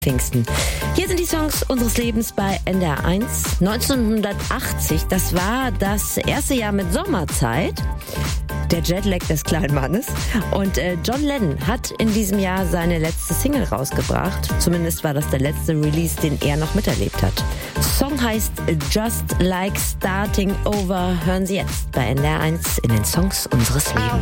Pfingsten. Hier sind die Songs unseres Lebens bei NDR 1. 1980, das war das erste Jahr mit Sommerzeit. Der Jetlag des kleinen Mannes. Und John Lennon hat in diesem Jahr seine letzte Single rausgebracht. Zumindest war das der letzte Release, den er noch miterlebt hat. Song heißt Just Like Starting Over. Hören Sie jetzt bei NDR 1 in den Songs unseres Lebens.